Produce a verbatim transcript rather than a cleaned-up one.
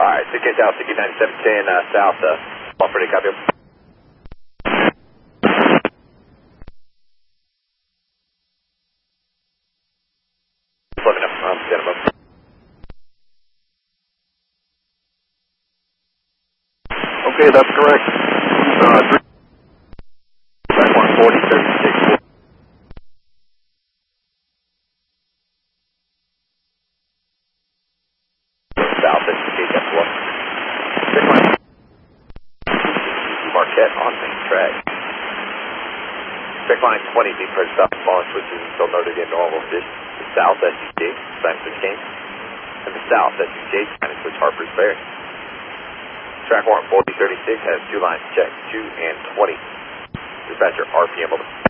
Alright, six K South, sixty ninety-seven ten uh, South, uh, off ready, copy. Plugging up, um, stand up. Okay, that's correct. Uh, three. Track one forty, thirty-six. South, that's six K South one. Check line. Marquette on main track. Check line twenty, deep pressure stop, small switches until noted in normal. This the south S U J, sign switch game. And the south S U J, sign switch Harper's Ferry. Track one forty thirty-six has two lines checked, two and twenty. Dispatcher R P M over.